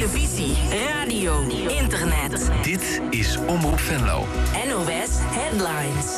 televisie, radio, internet. Dit is Omroep Venlo. NOS Headlines.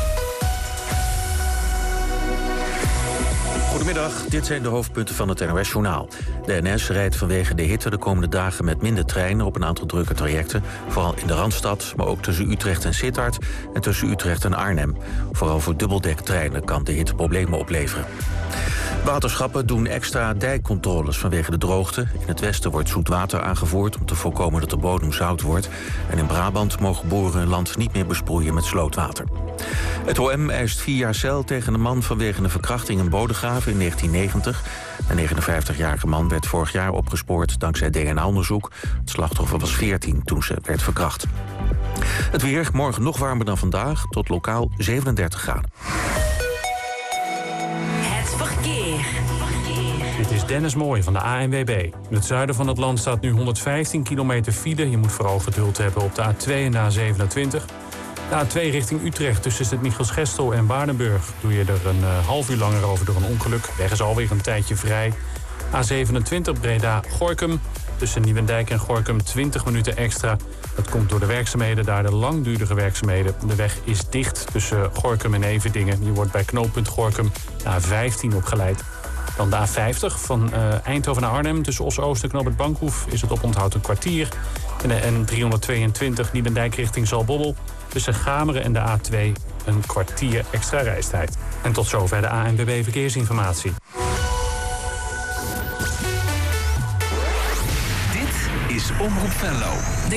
Goedemiddag, dit zijn de hoofdpunten van het NOS-journaal. De NS rijdt vanwege de hitte de komende dagen met minder treinen op een aantal drukke trajecten. Vooral in de Randstad, maar ook tussen Utrecht en Sittard en tussen Utrecht en Arnhem. Vooral voor dubbeldek-treinen kan de hitte problemen opleveren. Waterschappen doen extra dijkcontroles vanwege de droogte. In het westen wordt zoet water aangevoerd om te voorkomen dat de bodem zout wordt. En in Brabant mogen boeren hun land niet meer besproeien met slootwater. Het OM eist 4 jaar cel tegen een man vanwege een verkrachting in Bodegraven in 1990. De 59-jarige man werd vorig jaar opgespoord dankzij DNA-onderzoek. Het slachtoffer was 14 toen ze werd verkracht. Het weer, morgen nog warmer dan vandaag, tot lokaal 37 graden. Dit is Dennis Mooij van de ANWB. In het zuiden van het land staat nu 115 kilometer file. Je moet vooral geduld hebben op de A2 en de A27. De A2 richting Utrecht tussen Sint-Michielsgestel en Waardenburg doe je er een half uur langer over door een ongeluk. Weg is alweer een tijdje vrij. A27 Breda-Gorinchem tussen Nieuwendijk en Gorinchem 20 minuten extra. Dat komt door de werkzaamheden daar, de langdurige werkzaamheden. De weg is dicht tussen Gorinchem en Everdingen. Je wordt bij knooppunt Gorinchem naar A15 opgeleid. Dan de A50 van Eindhoven naar Arnhem. Tussen Os-Oost en knooppunt Bankhoef is het oponthoud een kwartier. En de N322 Nieuwendijk richting Zaltbommel. Tussen Gameren en de A2 een kwartier extra reistijd. En tot zover de ANWB Verkeersinformatie. Dit is Omroep Venlo.